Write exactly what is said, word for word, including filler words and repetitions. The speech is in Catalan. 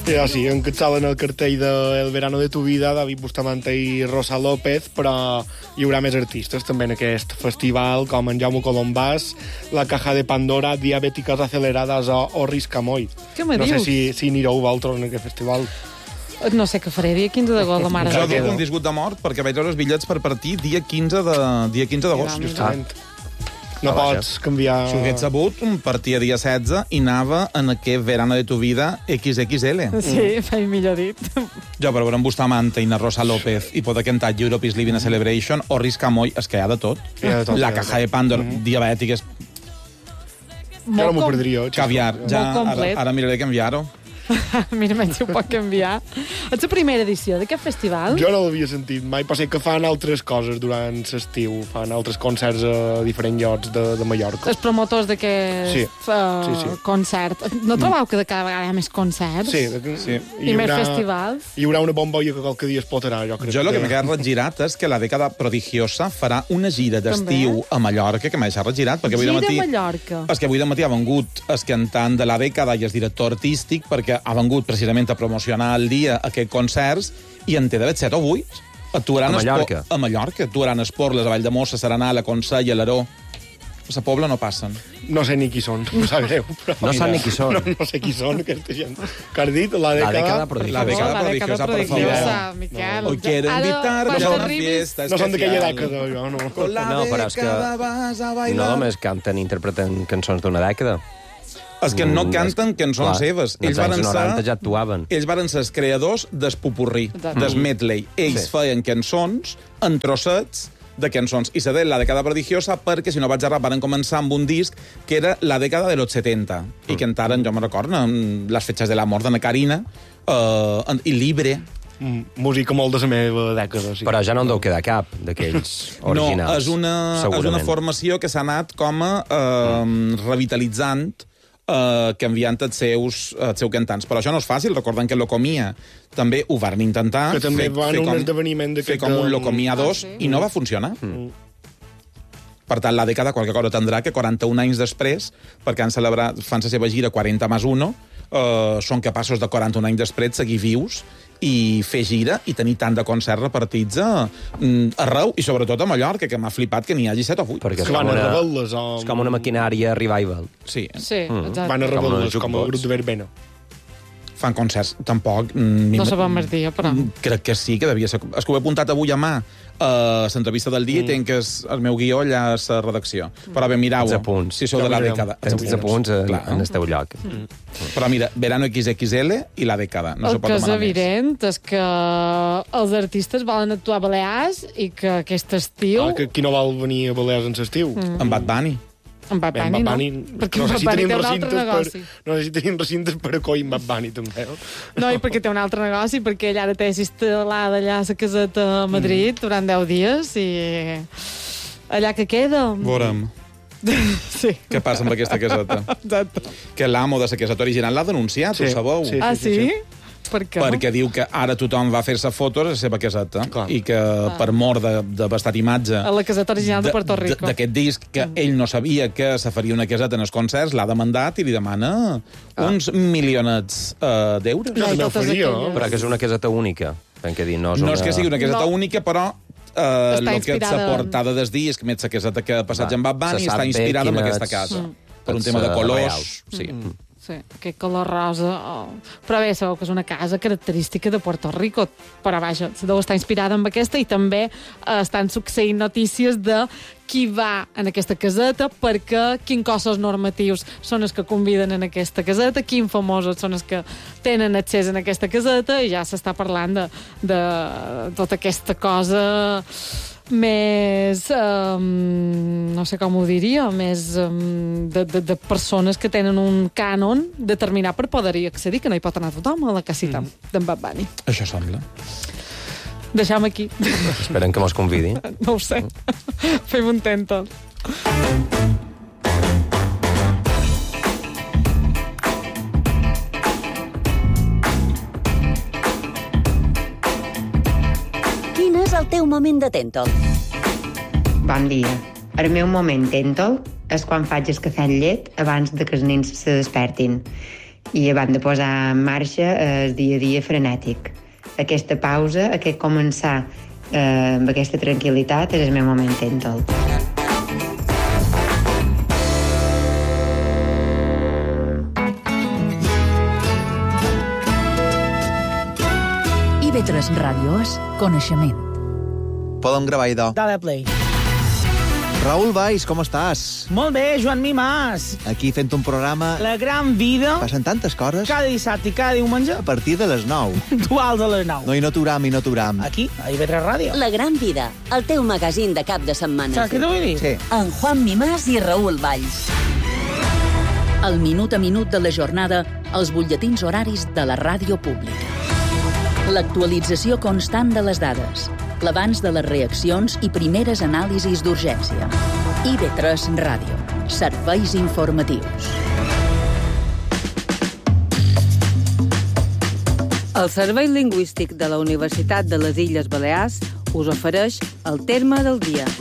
Ja, sí, encapçalen el cartell de El verano de tu vida, David Bustamante i Rosa López, però hi haurà més artistes també en aquest festival, com en Jaume Colombàs, La Caja de Pandora, Diabètiques Aceleradas o, o Riscamoll. Què me no dius? No sé si, si anireu vosaltres en aquest festival. No sé què faré, dia quinze d'agost, la mare Jo de duc Déu. un disgut de mort perquè vaig veure els bitllets per partir dia quinze de dia quinze d'agost. Justament. No Ah, pots canviar... Si ho hagués sabut, partia dia setze i anava en aquest verano de tu vida equis equis ele. Sí, feia millor dit. Jo, per veure en Bustamante i na Rosa López i poder cantar Europe is Living a Celebration o Riscamoll, és que hi ha de tot. Hi ha de tot, La hi ha de Caja de Pandora, Mhm. diabètiques, Jo no m'ho com- perdria. caviar. Molt Ja, ara, complet. ara miraré canviar-ho. Mira, menys ho pot canviar. És la primera edició d'aquest festival? Jo no l'havia sentit mai, però sé que fan altres coses durant l'estiu, fan altres concerts a diferents llocs de, de Mallorca. Els promotors d'aquest Sí. uh, Sí, sí. concert. No trobeu que de cada vegada hi ha més concerts? Sí, de, Sí. I més festivals? Hi haurà una bombolla que qualque dia es potarà, jo crec. Jo el que m'ha quedat regirat és que la dècada prodigiosa farà una gira d'estiu a Mallorca, que m'ha deixat regirat, perquè avui de Gira matí... a Mallorca. És que avui de matí ha vengut el cantant de la dècada i el director artístic, perquè ha vengut precisament a promocionar el dia aquests concerts, i en té d'haver set o vuit. Actuaran A Espo- Mallorca? A Mallorca. Actuaran a Esporles, a Valldemossa, Serenà, la Consell, a l'Aró. A la Pobla no passen. No sé ni qui són, em sap greu. Però... No sap ni qui són. No, no sé qui són, aquesta gent. Que has dit? La dècada... La dècada prodigiosa. La dècada la prodigiosa, per prodigiosa, favor. Miquel. Hoy quiero Ara, invitar quan a una t'arribis- fiesta No són d'aquella especial. dècada, jo, no. Con la No, però és que dècada vas a No bailar. només canten i interpreten cançons d'una dècada. És que no Mm, canten és- cançons clar, seves. als Ells anys varen noranta ser... ja actuaven. Ells varen ser els creadors del popurrí, De- del medley. Ells Sí. feien cançons en trossets de cançons. I se deia la dècada prodigiosa perquè, si no vaig errar, van començar amb un disc que era la dècada de los setenta. I cantaren, jo me recordo, amb les fetges de l'amor d'Anna Carina uh, i Libre. Mm, música molt de la meva dècada, sí. Però ja no en deu quedar cap d'aquells originals. No, és una, és una segurament. formació que s'ha anat com a uh, revitalitzant, uh, canviant els seus, els seus cantants. Però això no és fàcil, recordant que Locomia també ho van intentar. Que també fer- van fer a un com- esdeveniment Fer d'aquest com un de- Locomia dos Ah, sí? i no va funcionar. Mm. Per tant, la dècada qualque cosa tindrà que quaranta-un anys després, perquè han celebrat, fan la seva gira quaranta més uno, eh, són capaços de quaranta-un anys després seguir vius i fer gira i tenir tant de concerts repartits a, mm, arreu, i sobretot a Mallorca, que m'ha flipat que n'hi hagi set o vuit. Perquè és Que van com, a una, rebel·les o... és com una maquinària revival. Sí, Sí, exacte. Van a Com rebel·les, els com el jukebox. grup de Verbena. fan concerts. Tampoc... mm, No sabem més dia, però... Crec que sí, que devia ser... És que ho he apuntat avui a mà a l'entrevista del dia mm. i tenc que és el meu guió allà a la redacció. Però bé, mirau Els apunts. si sou de la Ja ho dècada. Tens els apunts en, Clar. en el teu lloc. Mm. Però mira, Verano equis equis ele i la dècada. No el se pot que és demanar més. evident és que els artistes volen actuar a Balears i que aquest estiu... Ah, que qui no vol venir a Balears en l'estiu? Mm. En Bad Bunny. En Bad Bé, en Bunny, Bad no? Bunny, Perquè no en sé Bad si Bunny tenim té un altre recintes negoci. per, no sé si tenim recintes per acollir en Bad Bunny, també. No, i perquè té un altre negoci, perquè ell ara té instal·lada allà a la caseta a Madrid durant deu dies i allà que queda... Veurem. Sí. Què passa amb aquesta caseta? Exacte. Que l'amo de la caseta original l'ha denunciat, Sí, ho sabeu? sí. Ah, sí? Per què? Perquè diu que ara tothom va fer-se fotos a la seva caseta. Clar. I que per mort de, de bastat imatge... A la caseta original de Puerto Rico. d- D'aquest disc, que ell no sabia que se faria una caseta en els concerts, l'ha demandat i li demana uns milionets uh, d'euros. No, i també ho totes faria, aquelles. Però que és una caseta única. Ben que dir, no és, No una... és que sigui una caseta No. única, però eh, Està el que és inspirada la en- portada del disc, més la caseta que ha passat Va, en Bad Bunny, se sap està bé inspirada en quina aquesta és- casa. Mm. Per un és, tema de eh, colors. real. Sí. Mm. Sí, aquest color rosa. Oh. Però bé, sabeu que és una casa característica de Puerto Rico. Però vaja, deu estar inspirada en aquesta i també eh, estan succeint notícies de qui va en aquesta caseta, perquè quins cossos normatius són els que conviden en aquesta caseta, quins famosos són els que tenen accés en aquesta caseta, i ja s'està parlant de, de tota aquesta cosa més, um, no sé com ho diria, més um, de, de, de persones que tenen un cànon determinat per poder-hi accedir, que no hi pot anar tothom a la casita mm. d'en Bad Bunny. Això sembla. Deixem aquí. Esperen que mos convidi. No ho sé. Fem un tento. Quin és el teu moment de tèntol? Bon dia. El meu moment tèntol és quan faig el cafè amb llet abans de que els nens se despertin. i abans de posar en marxa el dia a dia frenètic. Aquesta pausa, aquest començar eh, amb aquesta tranquil·litat és el meu moment tèntol. I B tres Ràdio és coneixement. Podem gravar, idò. Dale play. Raül Valls, com estàs? Molt bé, Joan Mimàs. Aquí fent un programa... La gran vida. Passen tantes coses. Cada dissabte i cada diumenge. A partir de les nou. Duals a les nou. No, i no t'uram, i no t'uram. Aquí, a I B tres Ràdio. La gran vida, el teu magazín de cap de setmana. Saps què t'ho vull dir? Sí. En Juan Mimàs i Raül Valls. El minut a minut de la jornada, els butlletins horaris de la ràdio pública. L'actualització constant de les dades, l'abans de les reaccions i primeres anàlisis d'urgència. I B tres Ràdio. Serveis informatius. El Servei Lingüístic de la Universitat de les Illes Balears us ofereix el terme del dia.